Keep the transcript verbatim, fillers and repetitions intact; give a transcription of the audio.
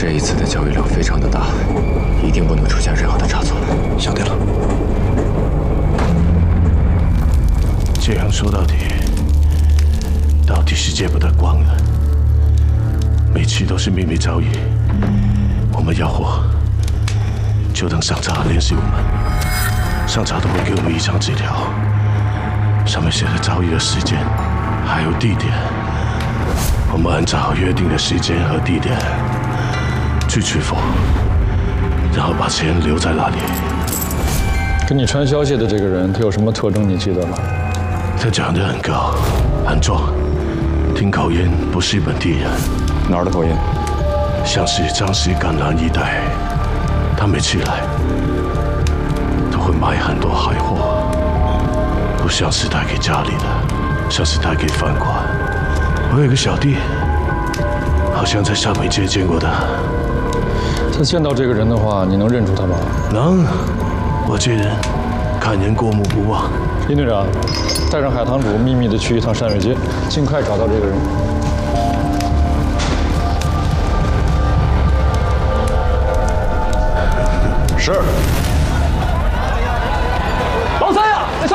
这一次的交易量非常的大，一定不能出现任何的差错。 晓得了。 这样说到底，到底是借不得光的。每期都是秘密交易，我们要货，就等上茶联系我们。上茶都会给我们一张纸条，上面写着交易的时间，还有地点。我们按照约定的时间和地点去取货，然后把钱留在那里。 给你传消息的这个人，他有什么特征？你记得吗？ 他长得很高，很壮，听口音不是本地人。 哪儿的口音？ 像是江西赣南一带。他每次来都会买很多海货，不像是带给家里的，像是带给饭馆。我有个小弟，好像在厦门街见过他。 他见到这个人的话，你能认出他吗？ 能，我这人看人过目不忘。 林队长，带上海棠主秘密的去一趟善瑞街，尽快找到这个人。 是。